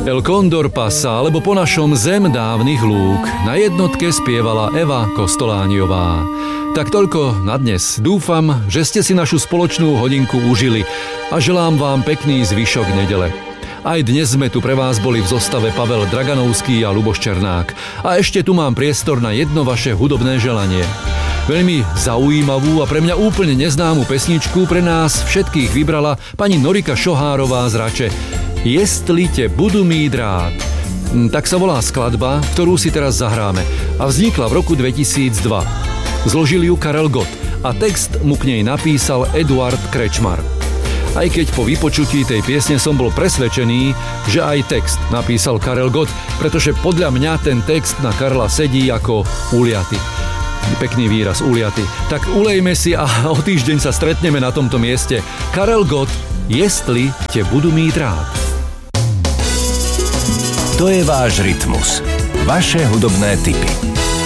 El Condor pasa, alebo po našom Zem dávnych lúk, na jednotke spievala Eva Kostolániová. Tak toľko na dnes. Dúfam, že ste si našu spoločnú hodinku užili a želám vám pekný zvyšok nedele. Aj dnes sme tu pre vás boli v zostave Pavel Draganovský a Ľuboš Černák. A ešte tu mám priestor na jedno vaše hudobné želanie. Veľmi zaujímavú a pre mňa úplne neznámu pesničku pre nás všetkých vybrala pani Norika Šohárová z Rače. Jestli te budu mít rád. Tak sa volá skladba, ktorú si teraz zahráme. A vznikla v roku 2002. Zložil ju Karel Gott a text mu k nej napísal Eduard Krečmar. Aj keď po vypočutí tej piesne som bol presvedčený, že aj text napísal Karel Gott, pretože podľa mňa ten text na Karla sedí ako uliaty. Pekný výraz, uliaty. Tak ulejme si a o týždeň sa stretneme na tomto mieste. Karel Gott, Jestli te budu mít rád. To je váš rytmus. Vaše hudobné tipy.